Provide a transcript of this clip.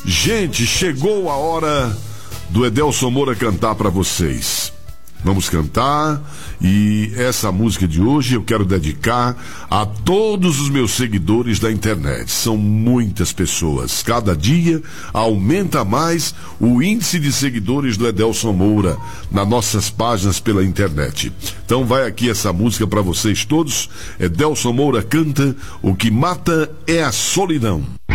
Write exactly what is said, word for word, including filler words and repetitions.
Gente, chegou a hora do Edelson Moura cantar para vocês. Vamos cantar, e essa música de hoje eu quero dedicar a todos os meus seguidores da internet. São muitas pessoas. Cada dia aumenta mais o índice de seguidores do Edelson Moura nas nossas páginas pela internet. Então vai aqui essa música para vocês todos. Edelson Moura canta O Que Mata é a Solidão.